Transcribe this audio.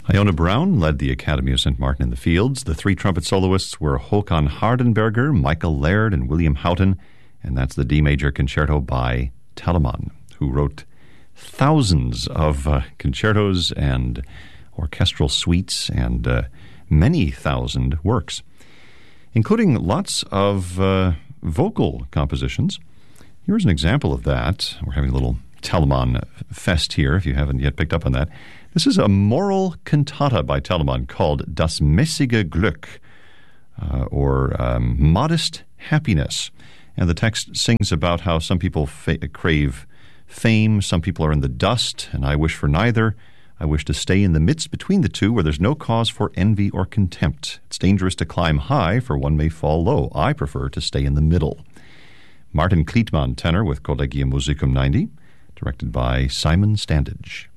Iona Brown led the Academy of St. Martin in the Fields. The three trumpet soloists were Håkan Hardenberger, Michael Laird, and William Houghton, and that's the D major concerto by Telemann, who wrote thousands of concertos and orchestral suites and many thousand works, including lots of vocal compositions. Here's an example of that. We're having a little Telemann fest here, if you haven't yet picked up on that. This is a moral cantata by Telemann called Das mäßige Glück, or Modest Happiness. And the text sings about how some people crave fame, some people are in the dust, and I wish for neither. I wish to stay in the midst between the two, where there's no cause for envy or contempt. It's dangerous to climb high, for one may fall low. I prefer to stay in the middle. Martin Klietmann tenor with Collegium Musicum 90, directed by Simon Standage.